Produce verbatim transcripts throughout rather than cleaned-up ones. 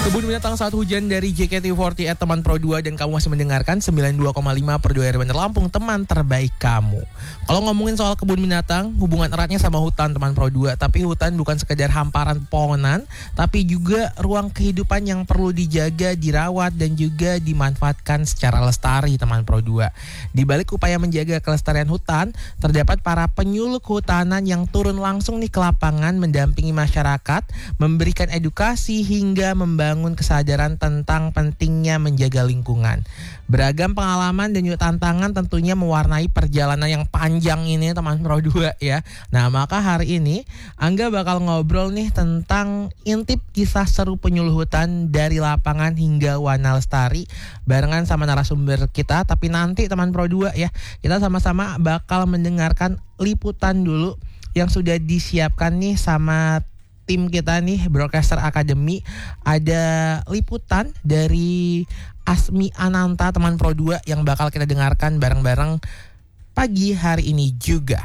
Kebun Binatang Saat Hujan dari J K T empat puluh delapan teman Pro dua dan kamu masih mendengarkan sembilan puluh dua koma lima per dua R Bandar Lampung, teman terbaik kamu. Kalau ngomongin soal kebun binatang, hubungan eratnya sama hutan teman Pro dua, tapi hutan bukan sekedar hamparan pohonan, tapi juga ruang kehidupan yang perlu dijaga, dirawat dan juga dimanfaatkan secara lestari teman Pro dua. Di balik upaya menjaga kelestarian hutan, terdapat para penyuluh kehutanan yang turun langsung nih ke lapangan mendampingi masyarakat, memberikan edukasi hingga membangun membangun kesadaran tentang pentingnya menjaga lingkungan. Beragam pengalaman dan juga tantangan tentunya mewarnai perjalanan yang panjang ini teman Pro dua ya. Nah, maka hari ini Angga bakal ngobrol nih tentang intip kisah seru penyuluh hutan dari lapangan hingga Wana Lestari barengan sama narasumber kita. Tapi nanti teman Pro dua ya, kita sama-sama bakal mendengarkan liputan dulu yang sudah disiapkan nih sama tim kita nih Broadcaster Academy. Ada liputan dari Asmi Ananta teman Pro dua yang bakal kita dengarkan bareng-bareng pagi hari ini juga.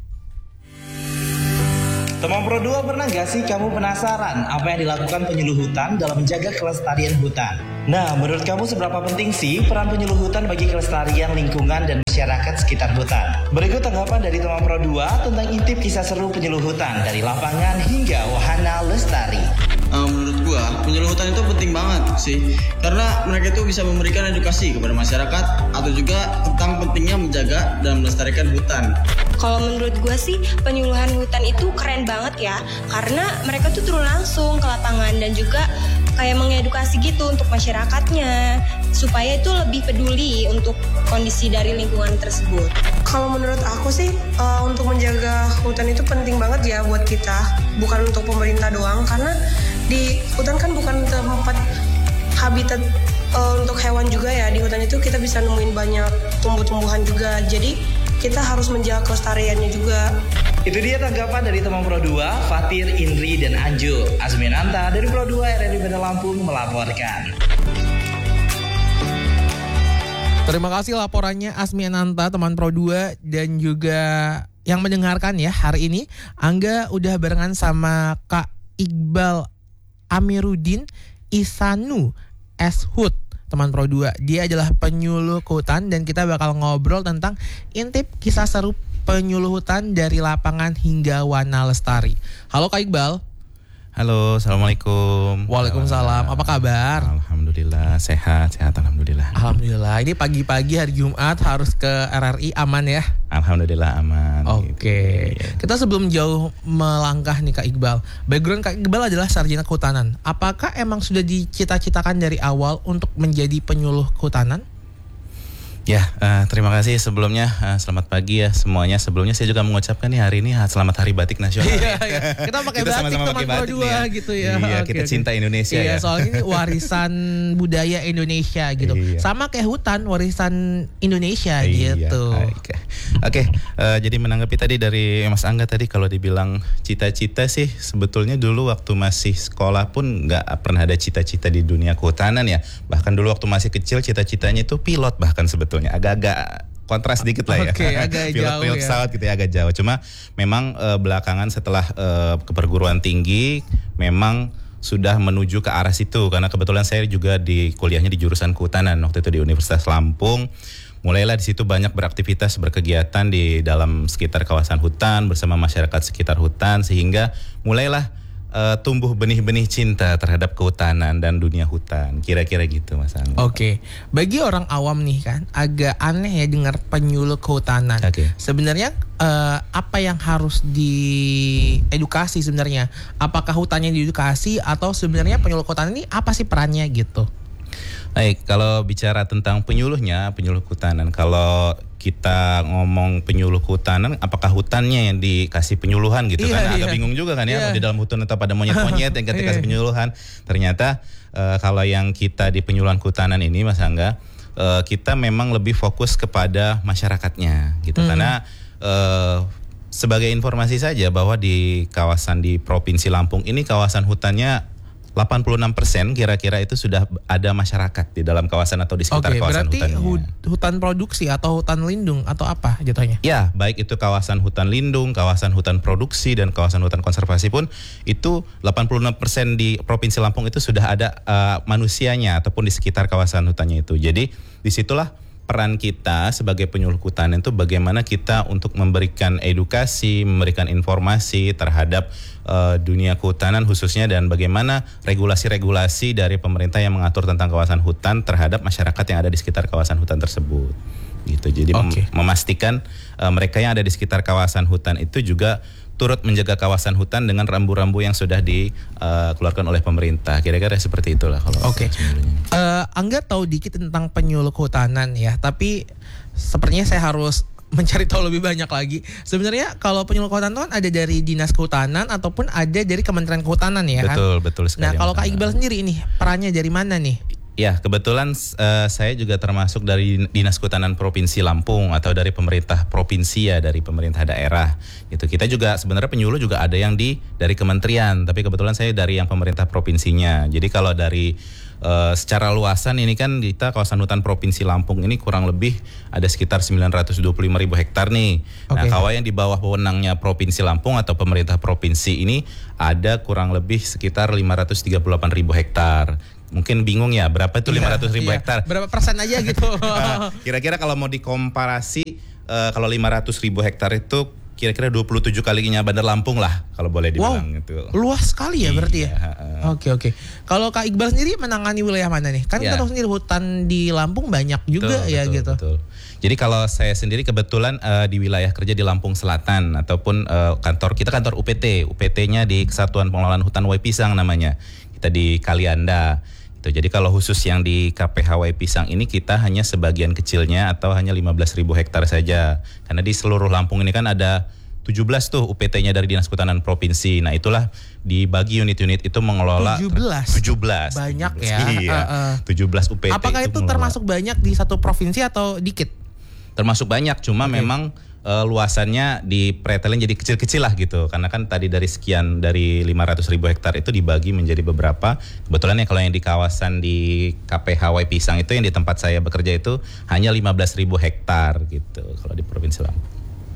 Teman Pro dua, pernah gak sih kamu penasaran apa yang dilakukan penyuluh hutan dalam menjaga kelestarian hutan? Nah, menurut kamu seberapa penting sih peran penyuluh hutan bagi kelestarian lingkungan dan masyarakat sekitar hutan? Berikut tanggapan dari teman Pro dua tentang intip kisah seru penyuluh hutan dari lapangan hingga Wahana Lestari. Uh, menurut gua penyuluh hutan itu penting banget sih, karena mereka itu bisa memberikan edukasi kepada masyarakat atau juga tentang pentingnya menjaga dan melestarikan hutan. Kalau menurut gua sih penyuluhan hutan itu keren banget ya, karena mereka tuh turun langsung ke lapangan dan juga kayak mengedukasi gitu untuk masyarakatnya supaya itu lebih peduli untuk kondisi dari lingkungan tersebut. Kalau menurut aku sih uh, untuk menjaga hutan itu penting banget ya buat kita, bukan untuk pemerintah doang, karena di hutan kan bukan tempat habitat uh, untuk hewan juga ya. Di hutan itu kita bisa nemuin banyak tumbuh-tumbuhan juga, jadi kita harus menjaga kelestariannya juga. Itu dia tanggapan dari teman Pro dua, Fatir, Indri, dan Anjo. Asmi Ananta dari Pro dua R R I Bandar Lampung melaporkan. Terima kasih laporannya Asmi Ananta teman Pro dua dan juga yang mendengarkan ya hari ini. Angga udah barengan sama Kak Iqbal Amiruddin Isanu Eshut teman Pro dua. Dia adalah penyuluh hutan dan kita bakal ngobrol tentang intip kisah seru penyuluh hutan dari lapangan hingga Wana Lestari. Halo Kak Iqbal. Halo, assalamualaikum. Waalaikumsalam. Apa kabar? Alhamdulillah sehat, sehat alhamdulillah. Alhamdulillah. Ini pagi-pagi hari Jumat harus ke R R I aman ya? Alhamdulillah aman. Oke. Okay. Gitu. Kita sebelum jauh melangkah nih Kak Iqbal. Background Kak Iqbal adalah sarjana kehutanan. Apakah emang sudah dicita-citakan dari awal untuk menjadi penyuluh kehutanan? Ya, uh, terima kasih sebelumnya. Uh, selamat pagi ya semuanya. Sebelumnya saya juga mengucapkan nih hari ini selamat Hari Batik Nasional. Iya, iya. Kita pakai batik teman Pro dua gitu ya. Iya, okay, kita okay. cinta Indonesia iya, ya. Soalnya ini warisan budaya Indonesia gitu. Iya. Sama kayak hutan, warisan Indonesia iya, gitu. Oke, okay. uh, jadi menanggapi tadi dari Mas Angga tadi, kalau dibilang cita-cita sih sebetulnya dulu waktu masih sekolah pun nggak pernah ada cita-cita di dunia kehutanan ya. Bahkan dulu waktu masih kecil cita-citanya itu pilot bahkan sebetulnya. Agak-agak kontras sedikit lah ya. Oke, agak pilot, jauh pilot ya. pesawat gitu ya, agak jauh. Cuma memang e, belakangan setelah e, ke perguruan tinggi memang sudah menuju ke arah situ, karena kebetulan saya juga di kuliahnya di jurusan kehutanan waktu itu di Universitas Lampung. Mulailah di situ banyak beraktivitas, berkegiatan di dalam sekitar kawasan hutan bersama masyarakat sekitar hutan, sehingga mulailah Uh, tumbuh benih-benih cinta terhadap kehutanan dan dunia hutan. Kira-kira gitu Mas Angga. Oke, okay. Bagi orang awam nih kan agak aneh ya dengar penyuluh kehutanan. Okay. Sebenarnya uh, apa yang harus diedukasi sebenarnya? Apakah hutannya diedukasi atau sebenarnya penyuluh kehutanan ini apa sih perannya gitu? Baik, kalau bicara tentang penyuluhnya, penyuluh kehutanan, kalau kita ngomong penyuluh kehutanan, apakah hutannya yang dikasih penyuluhan gitu iya, kan? iya. Agak bingung juga kan ya, iya. Di dalam hutan atau pada monyet-monyet yang kita kasih penyuluhan. Ternyata uh, kalau yang kita di penyuluhan kehutanan ini Mas Angga, uh, kita memang lebih fokus kepada masyarakatnya gitu. Hmm. Karena uh, sebagai informasi saja bahwa di kawasan di Provinsi Lampung ini kawasan hutannya delapan puluh enam persen kira-kira itu sudah ada masyarakat di dalam kawasan atau di sekitar Oke, kawasan berarti hutannya. hu- hutan produksi atau hutan lindung atau apa jatuhnya? Ya, baik itu kawasan hutan lindung, kawasan hutan produksi, dan kawasan hutan konservasi pun itu delapan puluh enam persen di Provinsi Lampung itu sudah ada uh, manusianya ataupun di sekitar kawasan hutannya itu. Jadi disitulah peran kita sebagai penyuluh kehutanan itu bagaimana kita untuk memberikan edukasi, memberikan informasi terhadap uh, dunia kehutanan khususnya, dan bagaimana regulasi-regulasi dari pemerintah yang mengatur tentang kawasan hutan terhadap masyarakat yang ada di sekitar kawasan hutan tersebut. Gitu. Jadi mem- Oke. memastikan uh, mereka yang ada di sekitar kawasan hutan itu juga turut menjaga kawasan hutan dengan rambu-rambu yang sudah dikeluarkan oleh pemerintah. Kira-kira seperti itulah kalau Oke. Uh, Angga tahu dikit tentang penyuluh kehutanan ya, tapi sepertinya saya harus mencari tahu lebih banyak lagi. Sebenarnya kalau penyuluh kehutanan itu kan ada dari Dinas Kehutanan ataupun ada dari Kementerian Kehutanan ya kan? Betul, betul sekali. Nah, kalau Kak Mbak. Iqbal sendiri ini perannya dari mana nih? Ya, kebetulan uh, saya juga termasuk dari Dinas Kehutanan Provinsi Lampung atau dari pemerintah provinsi ya, dari pemerintah daerah. Gitu. Kita juga sebenarnya penyuluh juga ada yang di dari kementerian, tapi kebetulan saya dari yang pemerintah provinsinya. Jadi kalau dari uh, secara luasan ini kan kita kawasan hutan Provinsi Lampung ini kurang lebih ada sekitar sembilan ratus dua puluh lima ribu hektar nih. Nah, Oke. kalau yang di bawah wewenangnya Provinsi Lampung atau pemerintah provinsi ini ada kurang lebih sekitar lima ratus tiga puluh delapan ribu hektar. Mungkin bingung ya berapa itu lima ratus ribu Iya, hektar. berapa persen aja gitu? Uh, kira-kira kalau mau dikomparasi uh, kalau lima ratus ribu hektar itu kira-kira dua puluh tujuh kalinya Bandar Lampung lah kalau boleh dibilang Wow, itu. luas sekali ya berarti ya. Iya, uh. Oke oke. Kalau Kak Iqbal sendiri menangani wilayah mana nih? Kan Ya. kita tahu sendiri hutan di Lampung banyak juga Betul, ya betul, gitu. betul. Jadi kalau saya sendiri kebetulan uh, di wilayah kerja di Lampung Selatan ataupun uh, kantor kita kantor U P T, U P T-nya di Kesatuan Pengelolaan Hutan Wai Pisang namanya. Kita di Kalianda. Gitu. Jadi kalau khusus yang di K P H Wai Pisang ini kita hanya sebagian kecilnya atau hanya lima belas ribu hektar saja. Karena di seluruh Lampung ini kan ada tujuh belas tuh U P T-nya dari Dinas Kehutanan Provinsi. Nah, itulah dibagi unit-unit itu mengelola tujuh belas. tujuh belas. Banyak tujuh belas. ya. Iya. Uh, uh. tujuh belas U P T. Apakah itu mengelola. termasuk banyak di satu provinsi atau dikit? Termasuk banyak, cuma Oke. memang uh, luasannya dipretelin jadi kecil-kecil lah gitu. Karena kan tadi dari sekian dari lima ratus ribu hektar itu dibagi menjadi beberapa. Kebetulan ya kalau yang di kawasan di K P H Wai Pisang itu yang di tempat saya bekerja itu hanya lima belas ribu hektar gitu kalau di Provinsi Lampung.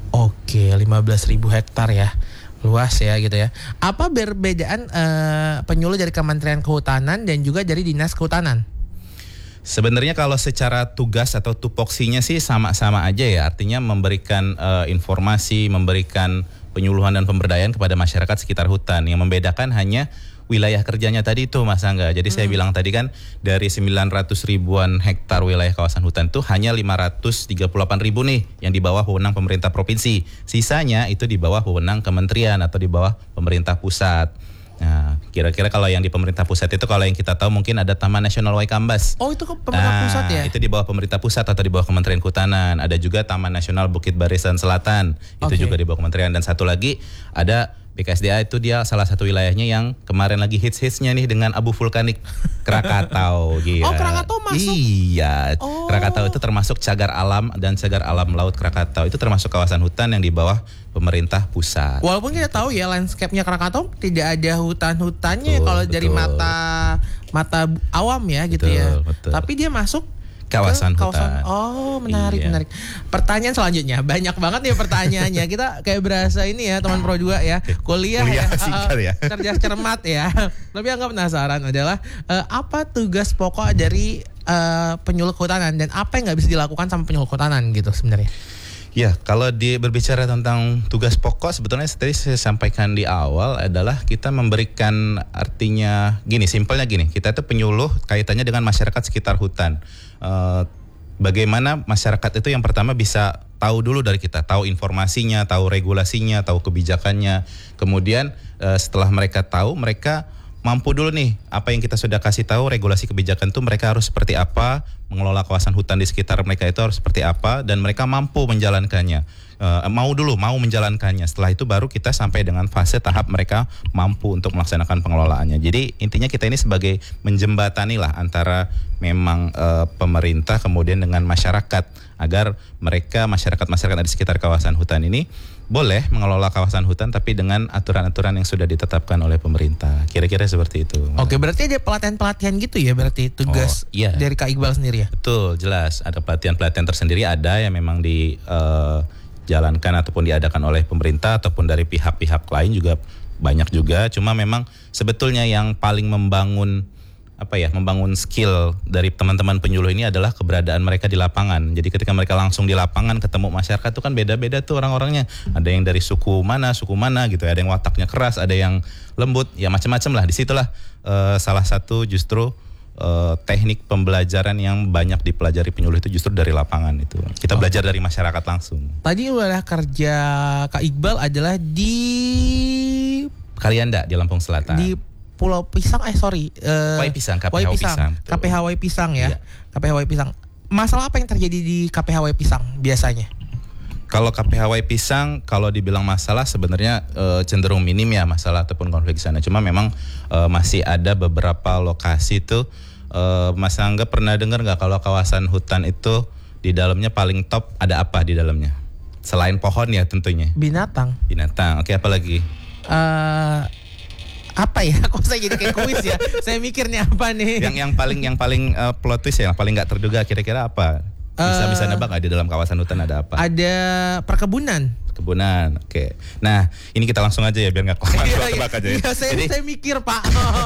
Oke, lima belas ribu hektar ya. Luas ya gitu ya. Apa perbedaan uh, penyuluh dari Kementerian Kehutanan dan juga dari Dinas Kehutanan? Sebenarnya kalau secara tugas atau tupoksinya sih sama-sama aja ya. Artinya memberikan uh, informasi, memberikan penyuluhan dan pemberdayaan kepada masyarakat sekitar hutan. Yang membedakan hanya wilayah kerjanya tadi itu Mas Angga. Jadi hmm. saya bilang tadi kan dari sembilan ratus ribuan hektar wilayah kawasan hutan itu hanya lima ratus tiga puluh delapan ribu nih yang di bawah wewenang pemerintah provinsi. Sisanya itu di bawah wewenang kementerian atau di bawah pemerintah pusat. Nah, kira-kira kalau yang di pemerintah pusat itu kalau yang kita tahu mungkin ada Taman Nasional Waikambas. Oh, itu ke pemerintah Nah, pusat ya? Itu di bawah pemerintah pusat atau di bawah Kementerian Kehutanan. Ada juga Taman Nasional Bukit Barisan Selatan. Itu Oke. juga di bawah kementerian. Dan satu lagi ada B K S D A, itu dia salah satu wilayahnya yang kemarin lagi hits-hitsnya nih dengan abu vulkanik Krakatau. Gila. Oh, Krakatau masuk? Iya. Oh. Krakatau itu termasuk cagar alam dan cagar alam laut Krakatau. Itu termasuk kawasan hutan yang di bawah pemerintah pusat. Walaupun kita tahu ya landscape-nya Krakatau tidak ada hutan-hutannya Betul, kalau dari betul. mata mata awam ya gitu Betul, ya. betul. Tapi dia masuk Kawasan ke hutan. Oh, menarik, Iya. menarik. Pertanyaan selanjutnya, banyak banget nih pertanyaannya. Kita kayak berasa ini ya, teman Pro dua ya, kuliah, Kuliah ya, singkat uh, ya. cerdas cermat ya. Tapi yang nggak penasaran adalah uh, apa tugas pokok dari uh, penyuluh kehutanan dan apa yang nggak bisa dilakukan sama penyuluh kehutanan gitu sebenarnya. Ya, kalau di berbicara tentang tugas pokok sebetulnya tadi saya sampaikan di awal adalah kita memberikan artinya gini, simpelnya gini, kita itu penyuluh kaitannya dengan masyarakat sekitar hutan. Uh, bagaimana masyarakat itu yang pertama bisa tahu dulu dari kita, tahu informasinya, tahu regulasinya, tahu kebijakannya. Kemudian uh, setelah mereka tahu, mereka mampu dulu nih apa yang kita sudah kasih tahu regulasi kebijakan itu mereka harus seperti apa, mengelola kawasan hutan di sekitar mereka itu harus seperti apa dan mereka mampu menjalankannya. Uh, mau dulu mau menjalankannya. Setelah itu baru kita sampai dengan fase tahap mereka mampu untuk melaksanakan pengelolaannya. Jadi intinya kita ini sebagai menjembatani lah antara memang uh, pemerintah kemudian dengan masyarakat agar mereka masyarakat-masyarakat di sekitar kawasan hutan ini boleh mengelola kawasan hutan tapi dengan aturan-aturan yang sudah ditetapkan oleh pemerintah. Kira-kira seperti itu. Oke, berarti ada pelatihan-pelatihan gitu ya berarti tugas oh, iya. dari Kak Iqbal sendiri ya? Betul, jelas. Ada pelatihan-pelatihan tersendiri, ada yang memang di uh, jalankan ataupun diadakan oleh pemerintah ataupun dari pihak-pihak lain juga banyak juga. Cuma memang sebetulnya yang paling membangun apa ya, membangun skill dari teman-teman penyuluh ini adalah keberadaan mereka di lapangan. Jadi ketika mereka langsung di lapangan ketemu masyarakat itu kan beda-beda tuh orang-orangnya. Ada yang dari suku mana, suku mana gitu. Ada yang wataknya keras, ada yang lembut, ya macam-macam lah. Disitulah uh, salah satu justru Uh, teknik pembelajaran yang banyak dipelajari penyuluh itu justru dari lapangan itu. Kita oh. belajar dari masyarakat langsung. Tadi wilayah kerja Kak Iqbal adalah di Kalianda di Lampung Selatan. Di Pulau Pisang, eh sorry. Uh, Wai Pisang, K P H Wai Pisang. K P H Wai Pisang ya. Iya. K P H Wai Pisang. Masalah apa yang terjadi di K P H Wai Pisang biasanya? Kalau K P H Wai Pisang, kalau dibilang masalah sebenarnya e, cenderung minim ya masalah ataupun konflik di sana. Cuma memang e, masih ada beberapa lokasi tuh. E, Mas Angga pernah dengar nggak kalau kawasan hutan itu di dalamnya paling top ada apa di dalamnya? Selain pohon ya tentunya. Binatang. Binatang. Oke, apa lagi? Uh, apa ya? Kok saya jadi kayak kuis ya? Saya mikirnya apa nih? Yang yang paling yang paling uh, plot twist ya, yang paling nggak terduga kira-kira apa? Bisa bisa nebak nggak di dalam kawasan hutan ada apa? Ada perkebunan. Perkebunan, oke. Okay. Nah, ini kita langsung aja ya biar nggak kelamaan tebak aja ya. Iya, saya, jadi, saya mikir Pak.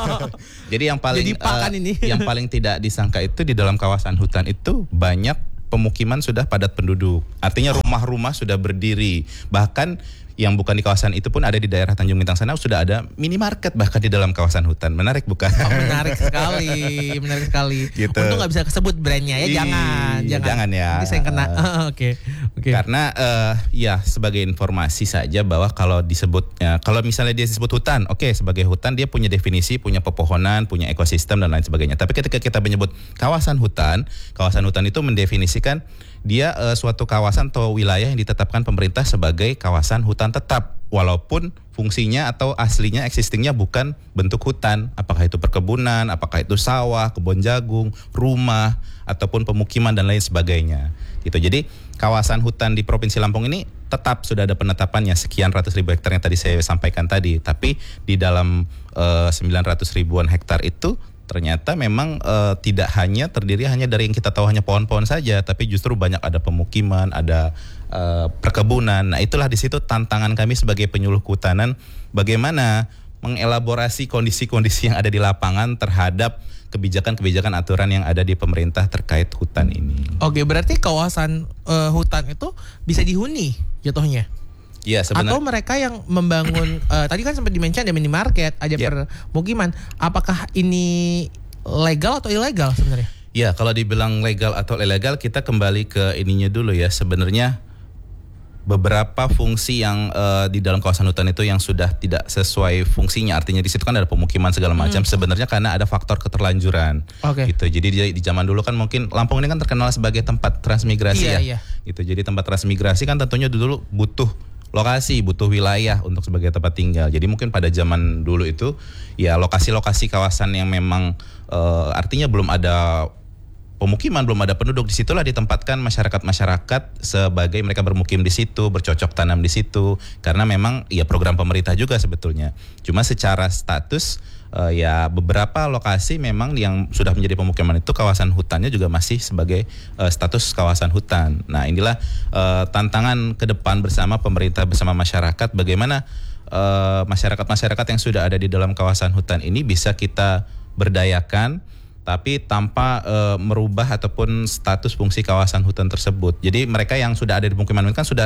Jadi yang paling jadi, Pak, uh, kan ini. yang paling tidak disangka itu di dalam kawasan hutan itu banyak pemukiman sudah padat penduduk. Artinya rumah-rumah sudah berdiri. Bahkan yang bukan di kawasan itu pun ada di daerah Tanjung Bintang sana sudah ada minimarket bahkan di dalam kawasan hutan. Menarik bukan? Oh, menarik sekali, menarik sekali. Gitu. Untung nggak bisa kesebut brandnya ya, Ii, jangan, jangan. Jangan ya. Nanti saya kena. Oke, uh, oke. Okay, okay. Karena uh, ya sebagai informasi saja bahwa kalau disebutnya, kalau misalnya dia disebut hutan, oke okay, sebagai hutan dia punya definisi, punya pepohonan, punya ekosistem dan lain sebagainya. Tapi ketika kita menyebut kawasan hutan, kawasan hutan itu mendefinisikan dia uh, suatu kawasan atau wilayah yang ditetapkan pemerintah sebagai kawasan hutan tetap walaupun fungsinya atau aslinya existingnya bukan bentuk hutan, apakah itu perkebunan, apakah itu sawah, kebun jagung, rumah ataupun pemukiman dan lain sebagainya. Gitu. Jadi kawasan hutan di Provinsi Lampung ini tetap sudah ada penetapannya sekian ratus ribu hektar yang tadi saya sampaikan tadi, tapi di dalam uh, sembilan ratus ribuan hektar itu ternyata memang e, tidak hanya terdiri hanya dari yang kita tahu hanya pohon-pohon saja, tapi justru banyak ada pemukiman, ada e, perkebunan. Nah, itulah di situ tantangan kami sebagai penyuluh kehutanan, bagaimana mengelaborasi kondisi-kondisi yang ada di lapangan terhadap kebijakan-kebijakan aturan yang ada di pemerintah terkait hutan ini. Oke, berarti kawasan e, hutan itu bisa dihuni jatuhnya? Ya, sebenarnya. Atau mereka yang membangun uh, tadi kan sempat dimention ada minimarket, ada yeah. permukiman. Apakah ini legal atau ilegal sebenarnya? Ya, kalau dibilang legal atau ilegal kita kembali ke ininya dulu ya. Sebenarnya beberapa fungsi yang uh, di dalam kawasan hutan itu yang sudah tidak sesuai fungsinya. Artinya di situ kan ada pemukiman segala macam. Hmm. Sebenarnya karena ada faktor keterlanjuran. Okay. Gitu. Jadi di, di zaman dulu kan mungkin Lampung ini kan terkenal sebagai tempat transmigrasi iya, ya. Iya. Gitu. Jadi tempat transmigrasi kan tentunya dulu butuh lokasi, butuh wilayah untuk sebagai tempat tinggal. Jadi mungkin pada zaman dulu itu ya lokasi-lokasi kawasan yang memang uh, artinya belum ada pemukiman, belum ada penduduk, di situlah ditempatkan masyarakat-masyarakat sebagai mereka bermukim di situ, bercocok tanam di situ. Karena memang ya program pemerintah juga sebetulnya. Cuma secara status uh, ya beberapa lokasi memang yang sudah menjadi pemukiman itu kawasan hutannya juga masih sebagai uh, status kawasan hutan. Nah, inilah uh, tantangan ke depan bersama pemerintah bersama masyarakat, bagaimana uh, masyarakat-masyarakat yang sudah ada di dalam kawasan hutan ini bisa kita berdayakan tapi tanpa uh, merubah ataupun status fungsi kawasan hutan tersebut. Jadi mereka yang sudah ada di pemukiman kan sudah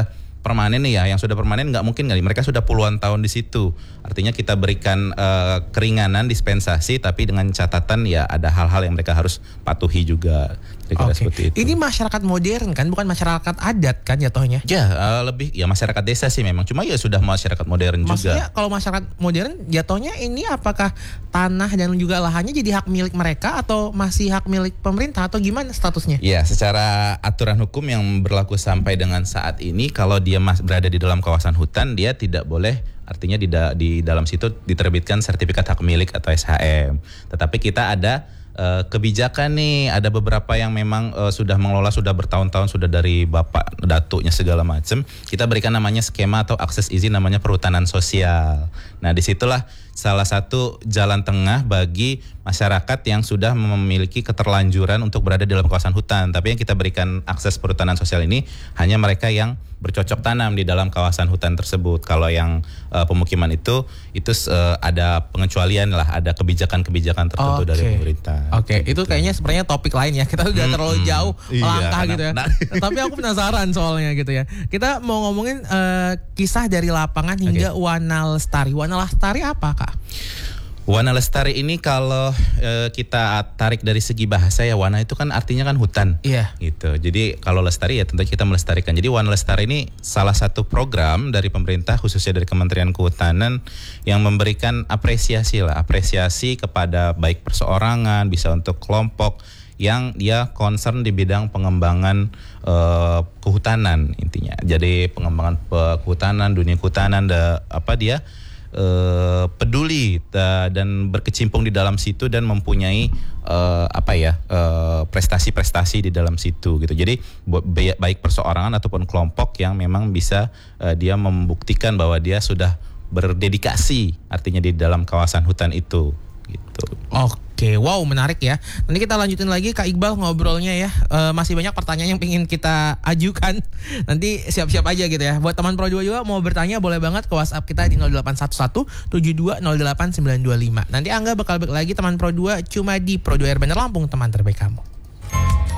permanen nih ya, yang sudah permanen nggak mungkin kali, mereka sudah puluhan tahun di situ. Artinya kita berikan uh, keringanan dispensasi, tapi dengan catatan ya ada hal-hal yang mereka harus patuhi juga. Oke. Okay. Ini masyarakat modern kan, bukan masyarakat adat kan jatuhnya? Ya uh, lebih ya masyarakat desa sih memang. Cuma ya sudah masyarakat modern. Maksudnya juga. Kalau masyarakat modern jatuhnya ini apakah tanah dan juga lahannya jadi hak milik mereka atau masih hak milik pemerintah atau gimana statusnya? Ya, secara aturan hukum yang berlaku sampai dengan saat ini, kalau dia mas berada di dalam kawasan hutan, dia tidak boleh, artinya di, da di dalam situ diterbitkan sertifikat hak milik atau S H M. Tetapi kita ada Uh, kebijakan nih, ada beberapa yang memang uh, sudah mengelola sudah bertahun-tahun, sudah dari bapak datuknya segala macam. Kita berikan namanya skema atau akses izin namanya perhutanan sosial. Nah, disitulah salah satu jalan tengah bagi masyarakat yang sudah memiliki keterlanjuran untuk berada di dalam kawasan hutan. Tapi yang kita berikan akses perhutanan sosial ini hanya mereka yang bercocok tanam di dalam kawasan hutan tersebut. Kalau yang uh, pemukiman itu itu uh, ada pengecualian lah, ada kebijakan-kebijakan tertentu okay. dari pemerintah. Oke, okay. Itu kayaknya sebenarnya topik lain ya. Kita udah hmm, terlalu jauh melangkah iya, gitu ya. Nah. Tapi aku penasaran soalnya gitu ya. Kita mau ngomongin uh, kisah dari lapangan hingga okay. Wana Lestari. Wana Lestari apa, Kak? Wana Lestari ini kalau e, kita tarik dari segi bahasa ya, wana itu kan artinya kan hutan. Iya. Gitu. Jadi kalau lestari ya tentu kita melestarikan. Jadi Wana Lestari ini salah satu program dari pemerintah, khususnya dari Kementerian Kehutanan, yang memberikan apresiasi lah, apresiasi kepada baik perseorangan, bisa untuk kelompok yang dia concern di bidang pengembangan e, kehutanan intinya. Jadi pengembangan kehutanan, dunia kehutanan, da, apa dia Uh, peduli uh, dan berkecimpung di dalam situ dan mempunyai uh, apa ya uh, prestasi-prestasi di dalam situ gitu. Jadi baik perseorangan ataupun kelompok yang memang bisa uh, dia membuktikan bahwa dia sudah berdedikasi artinya di dalam kawasan hutan itu gitu. Oke, wow menarik ya. Nanti kita lanjutin lagi Kak Iqbal ngobrolnya ya. E, masih banyak pertanyaan yang pengen kita ajukan. Nanti siap-siap aja gitu ya. Buat teman Pro dua juga mau bertanya boleh banget ke WhatsApp kita di nol delapan satu satu tujuh dua nol delapan sembilan dua lima. Nanti Angga bakal balik lagi teman Pro dua cuma di Pro dua Air Bandar Lampung, teman terbaik kamu.